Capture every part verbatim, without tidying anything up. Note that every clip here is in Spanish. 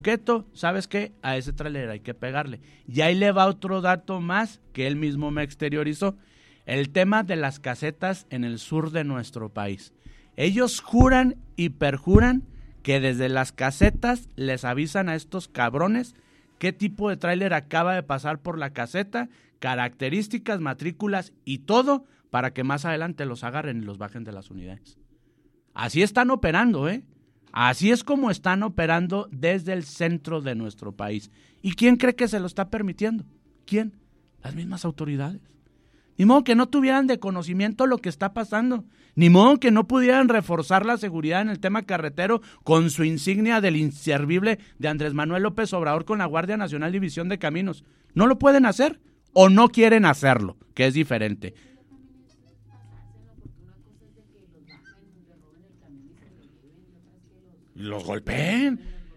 Queto, ¿sabes qué? A ese tráiler hay que pegarle. Y ahí le va otro dato más que él mismo me exteriorizó. El tema de las casetas en el sur de nuestro país. Ellos juran y perjuran que desde las casetas les avisan a estos cabrones qué tipo de tráiler acaba de pasar por la caseta, características, matrículas y todo, para que más adelante los agarren y los bajen de las unidades. Así están operando, ¿eh? Así es como están operando desde el centro de nuestro país. ¿Y quién cree que se lo está permitiendo? ¿Quién? Las mismas autoridades. Ni modo que no tuvieran de conocimiento lo que está pasando. Ni modo que no pudieran reforzar la seguridad en el tema carretero con su insignia del inservible de Andrés Manuel López Obrador con la Guardia Nacional División de Caminos. ¿No lo pueden hacer o no quieren hacerlo? Que es diferente. Los golpeen.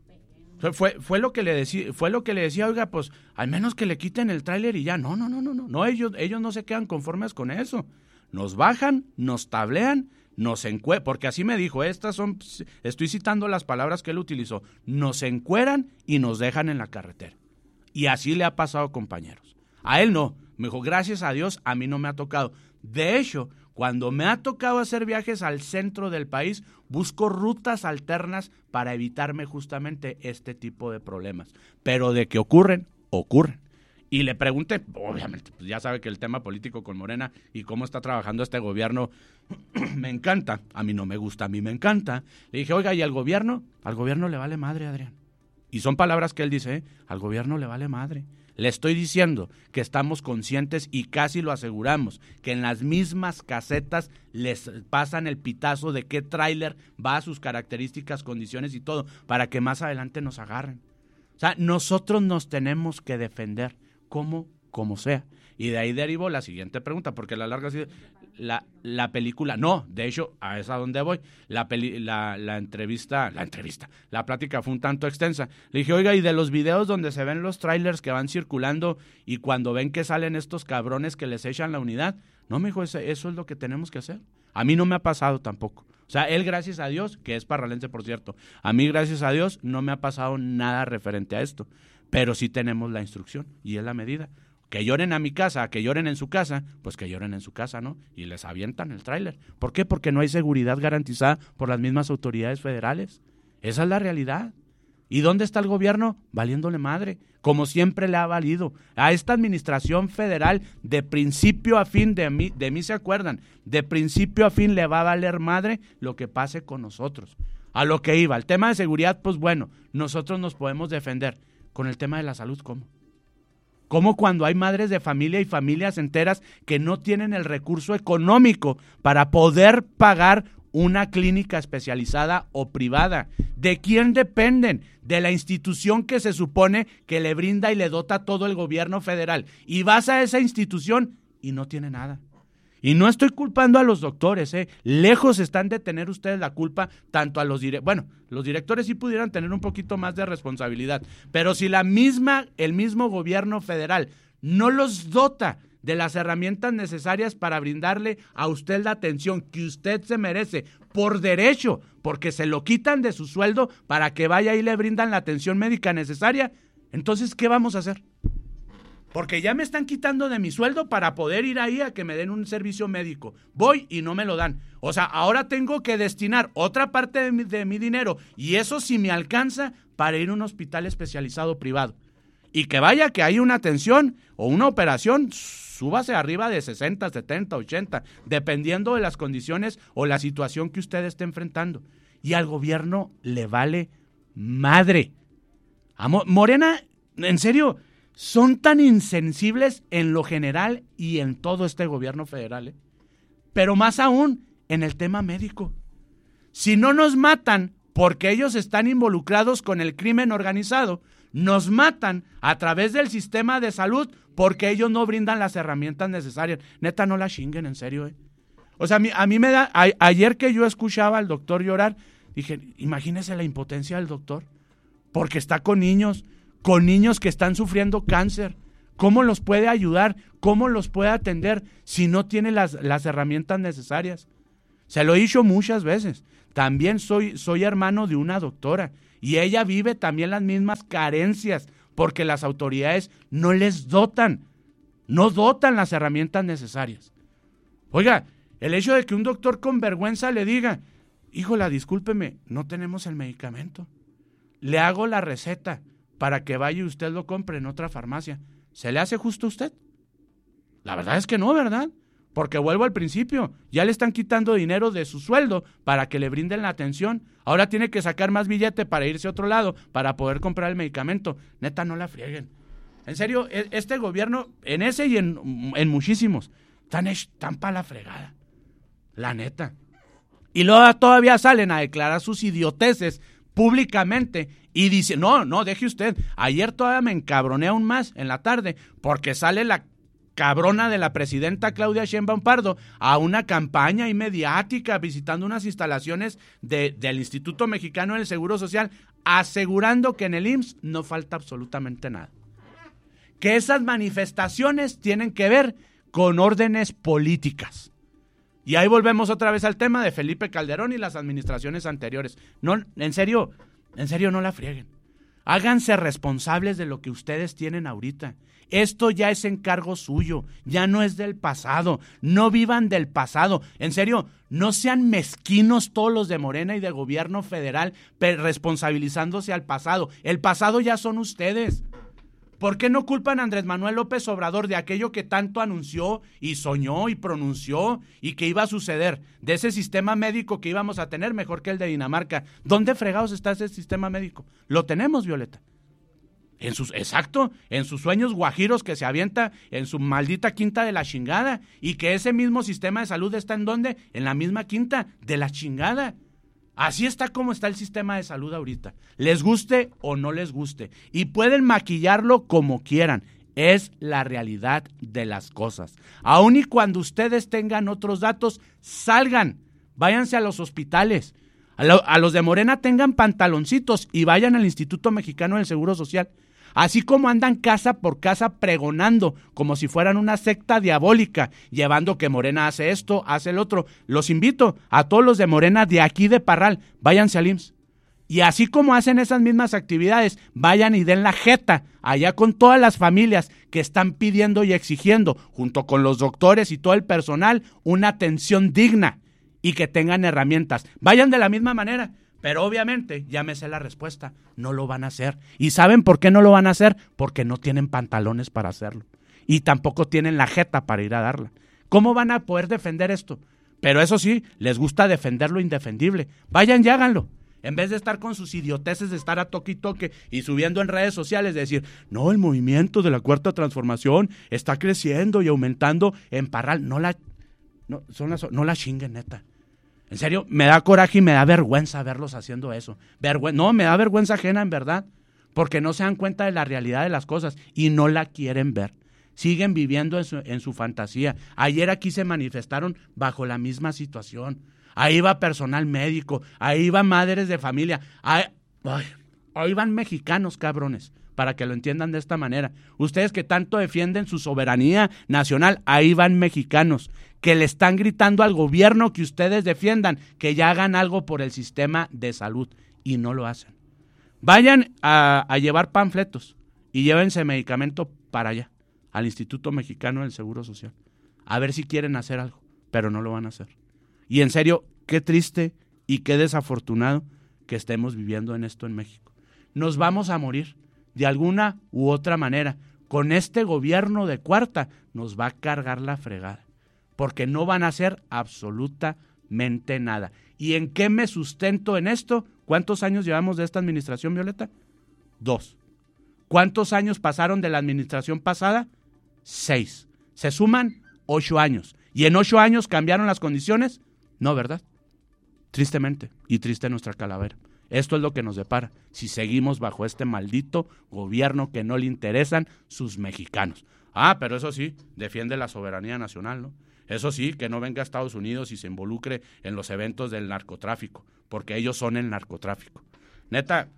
Fue, fue lo que le decía, fue lo que le decía, oiga, pues al menos que le quiten el tráiler y ya. No, no, no, no, no, no, ellos, ellos no se quedan conformes con eso. Nos bajan, nos tablean, nos encueran, porque así me dijo, estas son, estoy citando las palabras que él utilizó, nos encueran y nos dejan en la carretera. Y así le ha pasado, compañeros. A él no, me dijo, gracias a Dios, a mí no me ha tocado. De hecho, cuando me ha tocado hacer viajes al centro del país, busco rutas alternas para evitarme justamente este tipo de problemas. Pero de que ocurren, ocurren. Y le pregunté, obviamente, pues ya sabe que el tema político con Morena y cómo está trabajando este gobierno, me encanta. A mí no me gusta, a mí me encanta. Le dije, oiga, ¿y al gobierno? Al gobierno le vale madre, Adrián. Y son palabras que él dice, ¿eh? Al gobierno le vale madre. Le estoy diciendo que estamos conscientes y casi lo aseguramos, que en las mismas casetas les pasan el pitazo de qué tráiler va a sus características, condiciones y todo, para que más adelante nos agarren. O sea, nosotros nos tenemos que defender, como, como sea. Y de ahí derivó la siguiente pregunta, porque a la larga la, la película, no, de hecho, a esa donde voy, la, peli, la, la entrevista, la entrevista, la plática fue un tanto extensa. Le dije, oiga, y de los videos donde se ven los trailers que van circulando y cuando ven que salen estos cabrones que les echan la unidad, no, me dijo, eso, eso es lo que tenemos que hacer. A mí no me ha pasado tampoco. O sea, él, gracias a Dios, que es parralense, por cierto, a mí, gracias a Dios, no me ha pasado nada referente a esto, pero sí tenemos la instrucción y es la medida. Que lloren a mi casa, que lloren en su casa, pues que lloren en su casa, ¿no? Y les avientan el tráiler. ¿Por qué? Porque no hay seguridad garantizada por las mismas autoridades federales. Esa es la realidad. ¿Y dónde está el gobierno? Valiéndole madre, como siempre le ha valido. A esta administración federal, de principio a fin, de mí, de mí se acuerdan, de principio a fin le va a valer madre lo que pase con nosotros. A lo que iba, el tema de seguridad, pues bueno, nosotros nos podemos defender. Con el tema de la salud, ¿cómo? Como cuando hay madres de familia y familias enteras que no tienen el recurso económico para poder pagar una clínica especializada o privada. ¿De quién dependen? De la institución que se supone que le brinda y le dota todo el gobierno federal. Y vas a esa institución y no tiene nada. Y no estoy culpando a los doctores, ¿eh? Lejos están de tener ustedes la culpa, tanto a los directores, bueno, los directores sí pudieran tener un poquito más de responsabilidad, pero si la misma, el mismo gobierno federal no los dota de las herramientas necesarias para brindarle a usted la atención que usted se merece por derecho, porque se lo quitan de su sueldo para que vaya y le brindan la atención médica necesaria, entonces, ¿qué vamos a hacer? Porque ya me están quitando de mi sueldo para poder ir ahí a que me den un servicio médico. Voy y no me lo dan. O sea, ahora tengo que destinar otra parte de mi, de mi dinero, y eso sí me alcanza para ir a un hospital especializado privado. Y que vaya que hay una atención o una operación, súbase arriba de sesenta, setenta, ochenta, dependiendo de las condiciones o la situación que usted esté enfrentando. Y al gobierno le vale madre. A Morena, en serio, son tan insensibles en lo general y en todo este gobierno federal, ¿eh? Pero más aún en el tema médico. Si no nos matan porque ellos están involucrados con el crimen organizado, nos matan a través del sistema de salud porque ellos no brindan las herramientas necesarias. Neta, no la chinguen, en serio, ¿eh? O sea, a mí, a mí me da, a, ayer que yo escuchaba al doctor llorar, dije, imagínese la impotencia del doctor, porque está con niños, con niños que están sufriendo cáncer. ¿Cómo los puede ayudar? ¿Cómo los puede atender si no tiene las, las herramientas necesarias? Se lo he dicho muchas veces. También soy, soy hermano de una doctora y ella vive también las mismas carencias porque las autoridades no les dotan, no dotan las herramientas necesarias. Oiga, el hecho de que un doctor con vergüenza le diga, híjola, discúlpeme, no tenemos el medicamento. Le hago la receta para que vaya y usted lo compre en otra farmacia. ¿Se le hace justo a usted? La verdad es que no, ¿verdad? Porque vuelvo al principio, ya le están quitando dinero de su sueldo para que le brinden la atención. Ahora tiene que sacar más billete para irse a otro lado para poder comprar el medicamento. Neta, no la frieguen. En serio, este gobierno, en ese y en, en muchísimos, están, están para la fregada. La neta. Y luego todavía salen a declarar sus idioteces públicamente y dicen, no, no, deje usted. Ayer todavía me encabroné aún más en la tarde porque sale la cabrona de la presidenta Claudia Sheinbaum Pardo a una campaña mediática visitando unas instalaciones de, del Instituto Mexicano del Seguro Social, asegurando que en el I M S S no falta absolutamente nada. Que esas manifestaciones tienen que ver con órdenes políticas. Y ahí volvemos otra vez al tema de Felipe Calderón y las administraciones anteriores. No, en serio, en serio no la frieguen. Háganse responsables de lo que ustedes tienen ahorita. Esto ya es encargo suyo, ya no es del pasado. No vivan del pasado. En serio, no sean mezquinos todos los de Morena y de gobierno federal responsabilizándose al pasado. El pasado ya son ustedes. ¿Por qué no culpan a Andrés Manuel López Obrador de aquello que tanto anunció y soñó y pronunció y que iba a suceder? De ese sistema médico que íbamos a tener mejor que el de Dinamarca. ¿Dónde fregados está ese sistema médico? Lo tenemos, Violeta. En sus, exacto, en sus sueños guajiros que se avienta en su maldita quinta de la chingada, y que ese mismo sistema de salud está en ¿dónde? En la misma quinta de la chingada. Así está como está el sistema de salud ahorita, les guste o no les guste, y pueden maquillarlo como quieran, es la realidad de las cosas. Aun y cuando ustedes tengan otros datos, salgan, váyanse a los hospitales, a, lo, a los de Morena tengan pantaloncitos y vayan al Instituto Mexicano del Seguro Social. Así como andan casa por casa pregonando como si fueran una secta diabólica, llevando que Morena hace esto, hace el otro. Los invito a todos los de Morena de aquí de Parral, váyanse al I M S S. Y así como hacen esas mismas actividades, vayan y den la jeta allá con todas las familias que están pidiendo y exigiendo, junto con los doctores y todo el personal, una atención digna y que tengan herramientas. Vayan de la misma manera. Pero obviamente, ya me sé la respuesta, no lo van a hacer. ¿Y saben por qué no lo van a hacer? Porque no tienen pantalones para hacerlo. Y tampoco tienen la jeta para ir a darla. ¿Cómo van a poder defender esto? Pero eso sí, les gusta defender lo indefendible. Vayan y háganlo. En vez de estar con sus idioteces de estar a toque y toque y subiendo en redes sociales, de decir, no, el movimiento de la Cuarta Transformación está creciendo y aumentando en Parral. No la, no, son las, no la chinguen, neta. En serio, me da coraje y me da vergüenza verlos haciendo eso. Vergüen- no, me da vergüenza ajena, en verdad, porque no se dan cuenta de la realidad de las cosas y no la quieren ver. Siguen viviendo en su, en su fantasía. Ayer aquí se manifestaron bajo la misma situación. Ahí va personal médico, ahí van madres de familia, ahí, ay, ahí van mexicanos, cabrones, para que lo entiendan de esta manera. Ustedes que tanto defienden su soberanía nacional, ahí van mexicanos que le están gritando al gobierno que ustedes defiendan, que ya hagan algo por el sistema de salud, y no lo hacen. Vayan a, a llevar panfletos y llévense medicamento para allá, al Instituto Mexicano del Seguro Social, a ver si quieren hacer algo, pero no lo van a hacer. Y en serio, qué triste y qué desafortunado que estemos viviendo en esto en México. Nos vamos a morir de alguna u otra manera. Con este gobierno de cuarta nos va a cargar la fregada, porque no van a hacer absolutamente nada. ¿Y en qué me sustento en esto? ¿Cuántos años llevamos de esta administración, Violeta? Dos. ¿Cuántos años pasaron de la administración pasada? Seis. Se suman ocho años. ¿Y en ocho años cambiaron las condiciones? No, ¿verdad? Tristemente, y triste nuestra calavera. Esto es lo que nos depara si seguimos bajo este maldito gobierno que no le interesan sus mexicanos. Ah, pero eso sí, defiende la soberanía nacional, ¿no? Eso sí, que no venga a Estados Unidos y se involucre en los eventos del narcotráfico, porque ellos son el narcotráfico. Neta,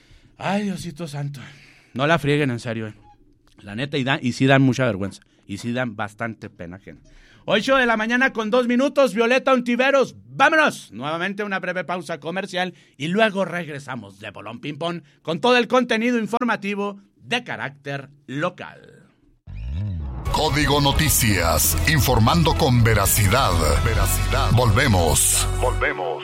ay, Diosito santo, no la frieguen en serio, ¿eh? La neta, y, dan, y sí dan mucha vergüenza, y sí dan bastante pena ajena. ocho de la mañana con dos minutos, Violeta Ontiveros. ¡Vámonos! Nuevamente una breve pausa comercial y luego regresamos de Bolón Ping Pong con todo el contenido informativo de carácter local. Código Noticias, informando con veracidad. Veracidad. Volvemos. Volvemos.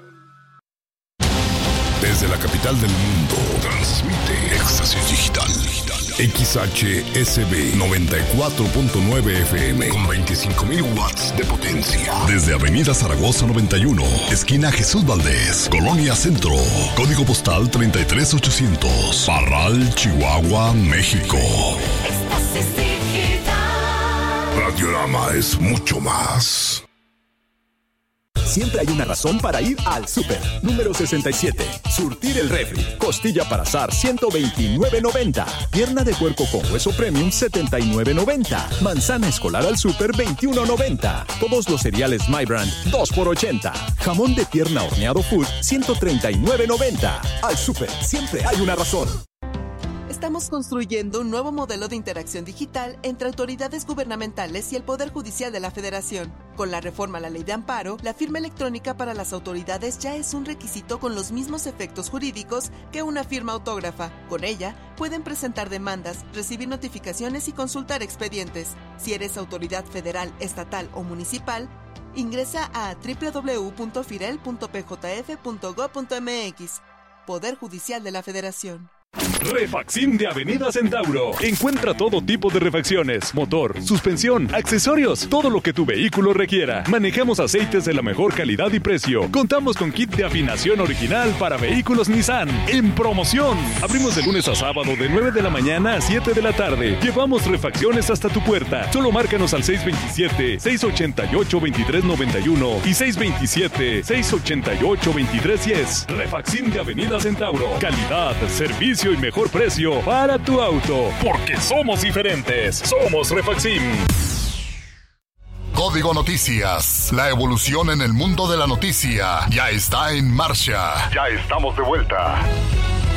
Desde la capital del mundo, transmite Éxtasis Digital. X H S B noventa y cuatro punto nueve F M con veinticinco mil watts de potencia. Desde Avenida Zaragoza noventa y uno, esquina Jesús Valdés, Colonia Centro. Código postal treinta y tres ochocientos. Parral, Chihuahua, México. Éxtasis Digital. Radiorama es mucho más. Siempre hay una razón para ir al súper. Número sesenta y siete. Surtir el refri. Costilla para asar, ciento veintinueve noventa. Pierna de puerco con hueso premium, setenta y nueve noventa. Manzana escolar al súper, veintiuno noventa. Todos los cereales My Brand, dos por ochenta. Jamón de pierna horneado Food, ciento treinta y nueve noventa. Al súper, siempre hay una razón. Estamos construyendo un nuevo modelo de interacción digital entre autoridades gubernamentales y el Poder Judicial de la Federación. Con la reforma a la Ley de Amparo, la firma electrónica para las autoridades ya es un requisito con los mismos efectos jurídicos que una firma autógrafa. Con ella, pueden presentar demandas, recibir notificaciones y consultar expedientes. Si eres autoridad federal, estatal o municipal, ingresa a doble u doble u doble u punto firel punto p j f punto gob punto m x. Poder Judicial de la Federación. Refacción de Avenida Centauro. Encuentra todo tipo de refacciones, motor, suspensión, accesorios, todo lo que tu vehículo requiera. Manejamos aceites de la mejor calidad y precio. Contamos con kit de afinación original para vehículos Nissan en promoción. Abrimos de lunes a sábado de nueve de la mañana a siete de la tarde. Llevamos refacciones hasta tu puerta. Solo márcanos al seis dos siete, seis ocho ocho, dos tres nueve uno y seis dos siete, seis ocho ocho, dos tres uno cero. Refacción de Avenida Centauro. Calidad, servicio y mejor precio para tu auto, porque somos diferentes. Somos Refacsim. Código Noticias, la evolución en el mundo de la noticia ya está en marcha. Ya estamos de vuelta.